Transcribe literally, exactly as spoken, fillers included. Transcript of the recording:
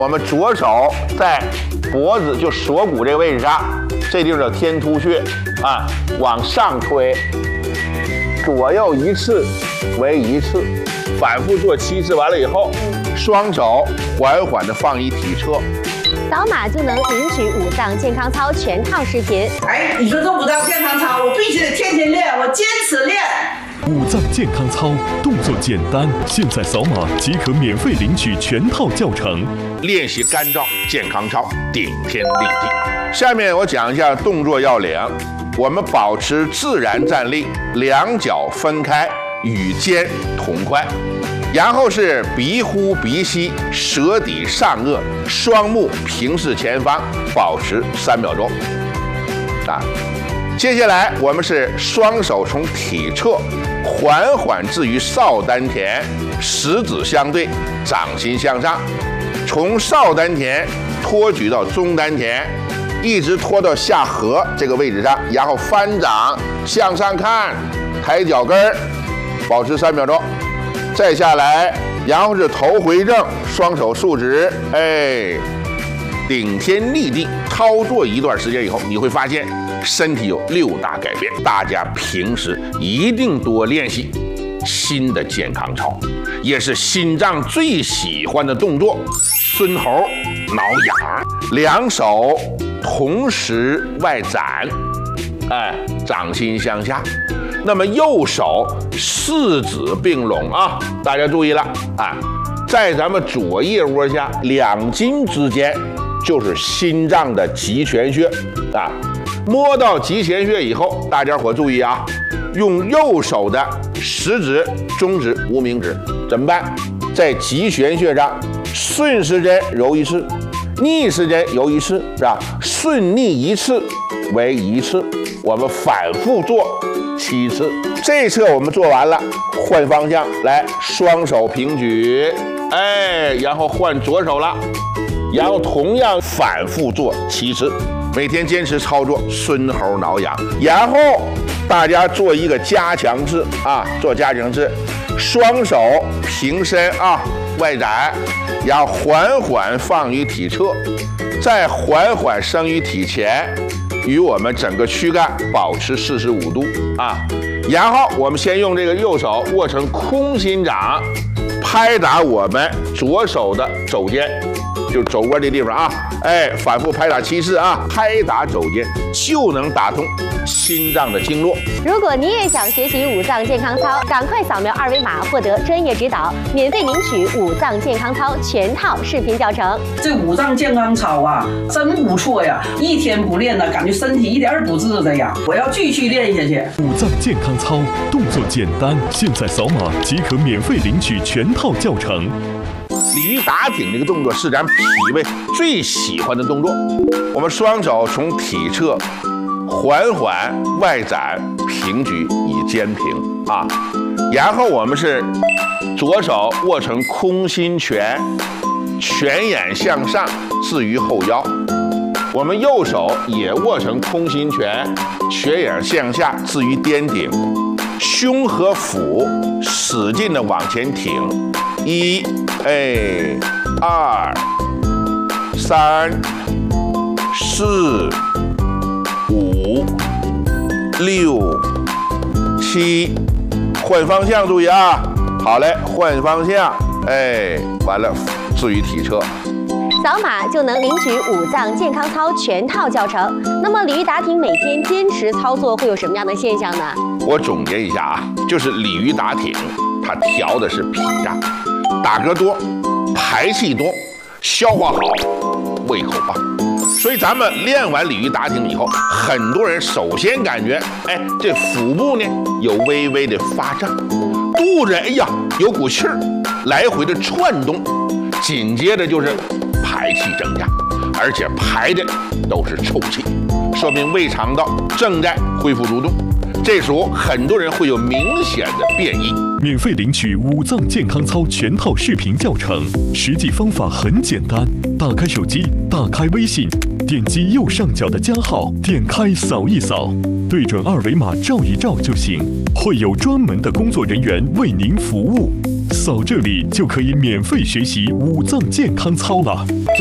我们左手在脖子就锁骨这个位置上，这地方叫天突穴啊，往上推，左右一次为一次，反复做七次。完了以后，双手缓缓地放于体侧。 扫码就能领取五脏健康操全套视频。 哎，你说这五脏健康操，我必须得天天练，我坚持练。 五脏健康操动作简单，现在扫码即可免费领取全套教程。 练习干燥健康操，顶天立地。下面我讲一下动作要领。我们保持自然站立，两脚分开，与肩同宽。然后是鼻呼鼻吸，舌抵上颚，双目平视前方，保持三秒钟。啊，接下来我们是双手从体侧缓缓置于少丹田，食指相对，掌心向上，从少丹田托举到中丹田，一直拖到下颌这个位置上，然后翻掌向上看，抬脚跟儿，保持三秒钟。再下来，然后是头回正，双手竖直，哎，顶天立地。操作一段时间以后，你会发现身体有六大改变。大家平时一定多练习新的健康操，也是心脏最喜欢的动作——孙猴挠痒。两手同时外展，哎，掌心向下。那么右手四指并拢啊，大家注意了啊，在咱们左腋窝下两筋之间就是心脏的极泉穴啊。摸到极泉穴以后，大家伙注意啊，用右手的食指、中指、无名指怎么办？在极泉穴上顺时针揉一次，逆时针揉一次，是吧？顺逆一次为一次，我们反复做七次。这一侧我们做完了，换方向来，双手平举，哎，然后换左手了，然后同样反复做七次。每天坚持操作孙猴挠痒，然后大家做一个加强式啊，做加强式，双手平伸啊，外展，然后缓缓放于体侧，再缓缓升于体前，与我们整个躯干保持四十五度啊。然后我们先用这个右手握成空心掌，拍打我们左手的肘尖，就是肘窝这地方啊，哎，反复拍打七次啊，拍打肘尖就能打通心脏的经络。 如果你也想学习五脏健康操，赶快扫描二维码获得专业指导，免费领取五脏健康操全套视频教程。 这五脏健康操啊，真不错呀！一天不练呢，感觉身体一点儿不治的呀。我要继续练下去。 五脏健康操动作简单，现在扫码即可免费领取全套教程。 鲤鱼打挺这个动作是咱脾胃最喜欢的动作。我们双手从体侧缓缓外展，平举以肩平啊。然后我们是左手握成空心拳，拳眼向上置于后腰。我们右手也握成空心拳，拳眼向下置于颠顶，胸和腹使劲的往前挺。一，哎，二，三，四，五，六，七，换方向，注意啊！好嘞，换方向，哎，完了，置于体侧。 扫码就能领取五脏健康操全套教程。那么鲤鱼打挺每天坚持操作会有什么样的现象呢？ 我总结一下啊，就是鲤鱼打挺，它调的是脾脏，打嗝多，排气多，消化好，胃口棒。所以咱们练完鲤鱼打挺以后，很多人首先感觉，哎，这腹部呢有微微的发胀，肚子哎呀有股气儿来回的窜动，紧接着就是排气增加，而且排的都是臭气，说明胃肠道正在恢复蠕动。这时候很多人会有明显的变异。 免费领取五脏健康操全套视频教程，实际方法很简单，打开手机，打开微信，点击右上角的加号，点开扫一扫，对准二维码照一照就行，会有专门的工作人员为您服务。 扫这里就可以免费学习五脏健康操了。